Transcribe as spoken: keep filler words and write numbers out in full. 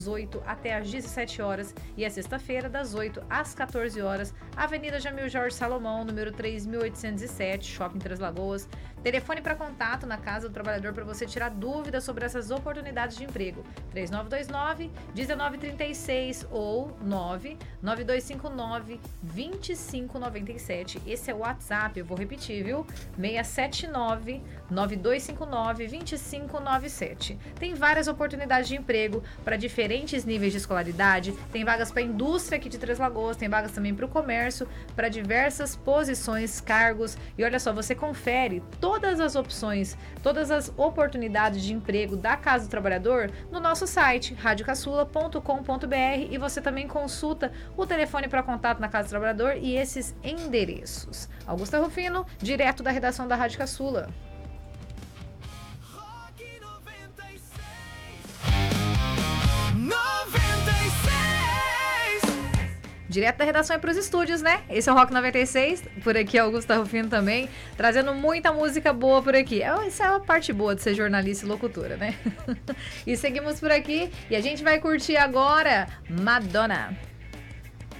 oito até às dezessete horas e é sexta-feira das oito às quatorze horas, Avenida Jamil Jorge Salomão, número três mil oitocentos e sete, Shopping Três Lagoas. Telefone para contato na Casa do Trabalhador para você tirar dúvidas sobre essas oportunidades de emprego. três nove dois nove, um nove três seis ou nove nove dois cinco nove, dois cinco nove sete. Esse é o WhatsApp, eu vou repetir, viu? seis sete nove, nove dois cinco nove, dois cinco nove sete. Tem várias oportunidades de emprego para diferentes níveis de escolaridade, tem vagas para a indústria aqui de Três Lagoas, tem vagas também para o comércio, para diversas posições, cargos. E olha só, você confere todas as opções, todas as oportunidades de emprego da Casa do Trabalhador no nosso site, rádio caçula ponto com ponto br, e você também consulta o telefone para contato na Casa do Trabalhador e esses endereços. Augusta Rufino, direto da redação da Rádio Caçula. Direto da redação e para os estúdios, né? Esse é o Rock noventa e seis, por aqui é Augusta Rufino também, trazendo muita música boa por aqui. Essa é a parte boa de ser jornalista e locutora, né? E seguimos por aqui e a gente vai curtir agora Madonna.